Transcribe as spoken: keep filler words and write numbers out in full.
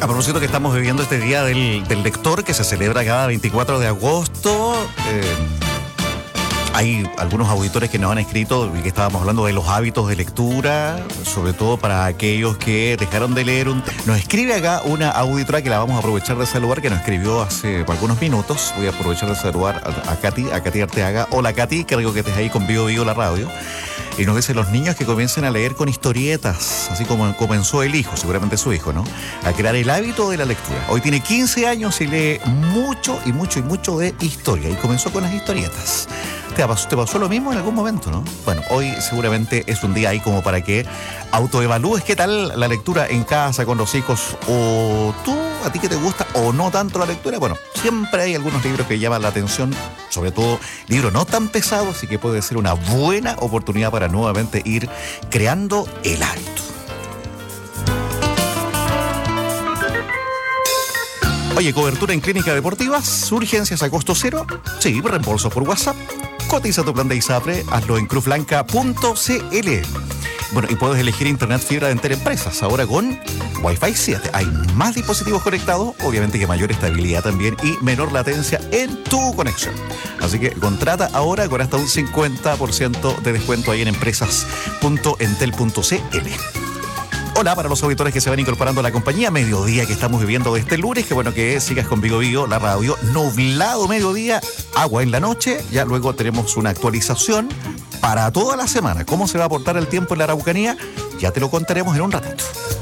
A propósito que estamos viviendo este día del, del lector que se celebra cada veinticuatro de agosto, eh, hay algunos auditores que nos han escrito y que estábamos hablando de los hábitos de lectura, sobre todo para aquellos que dejaron de leer un... Nos escribe acá una auditora que la vamos a aprovechar de saludar, que nos escribió hace algunos minutos. Voy a aprovechar de saludar a, a Katy, a Katy Arteaga. Hola Katy, que digo que estés ahí con Vivo Vivo la radio. Y nos dice, los niños que comiencen a leer con historietas, así como comenzó el hijo, seguramente su hijo, ¿no? A crear el hábito de la lectura. Hoy tiene quince años y lee mucho y mucho y mucho de historia. Y comenzó con las historietas. ¿Te pasó, te pasó lo mismo en algún momento, no? Bueno, hoy seguramente es un día ahí como para que autoevalúes qué tal la lectura en casa con los hijos. O tú, a ti que te gusta o no tanto la lectura. Bueno, siempre hay algunos libros que llaman la atención, sobre todo libros no tan pesados, y que puede ser una buena oportunidad para nuevamente ir creando el hábito. Oye, cobertura en clínicas deportivas, urgencias a costo cero, sí, reembolso por WhatsApp. Cotiza tu plan de ISAPRE, hazlo en cruz blanca punto c l. Bueno, y puedes elegir internet fibra de Enterempresas, ahora con Wi-Fi siete. Hay más dispositivos conectados, obviamente que mayor estabilidad también y menor latencia en tu conexión. Así que contrata ahora con hasta un cincuenta por ciento de descuento ahí en empresas punto entel punto c l. Hola para los auditores que se van incorporando a la compañía. Mediodía que estamos viviendo de este lunes. Que bueno que sigas con Vigo Vigo, la radio. Nublado mediodía, agua en la noche. Ya luego tenemos una actualización para toda la semana. ¿Cómo se va a portar el tiempo en la Araucanía? Ya te lo contaremos en un ratito.